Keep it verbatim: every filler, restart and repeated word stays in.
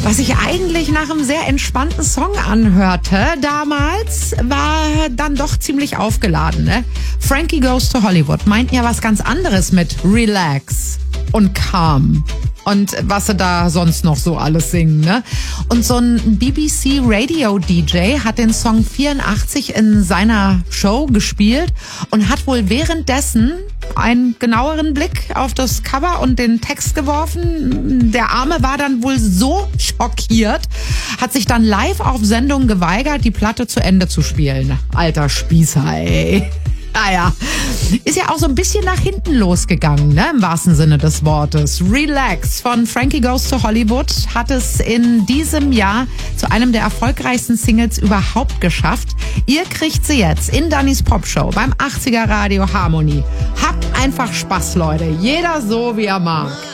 Was sich eigentlich nach einem sehr entspannten Song anhörte damals, war dann doch ziemlich aufgeladen. Ne? Frankie Goes to Hollywood meinten ja was ganz anderes mit Relax und Calm und was sie da sonst noch so alles singen. Ne? Und so ein B B C Radio D J hat den Song vierundachtzig in seiner Show gespielt und hat wohl währenddessen einen genaueren Blick auf das Cover und den Text geworfen. Der Arme war dann wohl so schockiert, hat sich dann live auf Sendung geweigert, die Platte zu Ende zu spielen. Alter Spießer, ey. Naja, ist ja auch so ein bisschen nach hinten losgegangen, ne, im wahrsten Sinne des Wortes. Relax von Frankie Goes to Hollywood hat es in diesem Jahr zu einem der erfolgreichsten Singles überhaupt geschafft. Ihr kriegt sie jetzt in Dannys Popshow beim achtziger Radio Harmony. Habt einfach Spaß, Leute. Jeder so, wie er mag.